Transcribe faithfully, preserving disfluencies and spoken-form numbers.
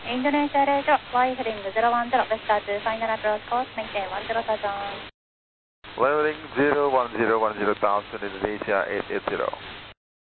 Indonesia Radio, Y heading zero one zero, Vista to final approach course, maintain one zero thousand. Leveling zero one zero one zero thousand, Indonesia eight eight zero.